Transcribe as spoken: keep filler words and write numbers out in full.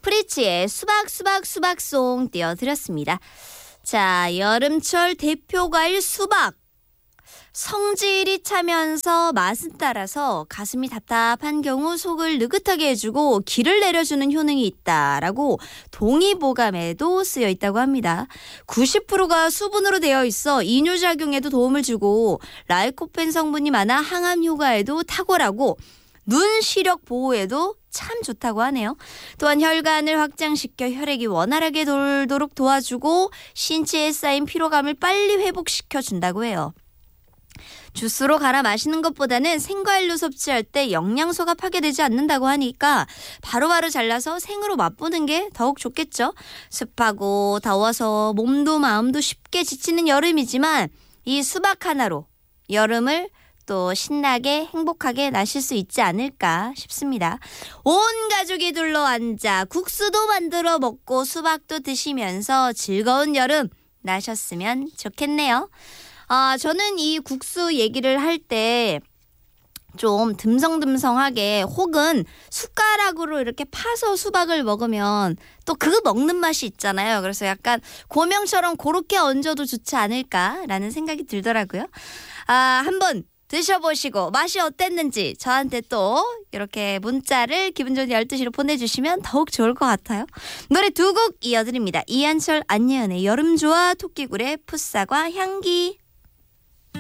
프리치의 수박 수박 수박송 띄워드렸습니다. 자, 여름철 대표 과일 수박. 성질이 차면서 맛은 따라서 가슴이 답답한 경우 속을 느긋하게 해주고 기를 내려주는 효능이 있다라고 동의보감에도 쓰여 있다고 합니다. 구십 퍼센트가 수분으로 되어 있어 이뇨작용에도 도움을 주고 라이코펜 성분이 많아 항암 효과에도 탁월하고 눈 시력 보호에도 참 좋다고 하네요. 또한 혈관을 확장시켜 혈액이 원활하게 돌도록 도와주고 신체에 쌓인 피로감을 빨리 회복시켜준다고 해요. 주스로 갈아 마시는 것보다는 생과일로 섭취할 때 영양소가 파괴되지 않는다고 하니까 바로바로 잘라서 생으로 맛보는 게 더욱 좋겠죠. 습하고 더워서 몸도 마음도 쉽게 지치는 여름이지만 이 수박 하나로 여름을 또 신나게 행복하게 나실 수 있지 않을까 싶습니다. 온 가족이 둘러앉아 국수도 만들어 먹고 수박도 드시면서 즐거운 여름 나셨으면 좋겠네요. 아, 저는 이 국수 얘기를 할 때 좀 듬성듬성하게 혹은 숟가락으로 이렇게 파서 수박을 먹으면 또 그 먹는 맛이 있잖아요. 그래서 약간 고명처럼 그렇게 얹어도 좋지 않을까라는 생각이 들더라고요. 아, 한번 드셔보시고 맛이 어땠는지 저한테 또 이렇게 문자를 기분 좋은 열두 시로 보내주시면 더욱 좋을 것 같아요. 노래 두 곡 이어드립니다. 이한철 안예은의 여름좋아, 토끼굴의 풋사과 향기.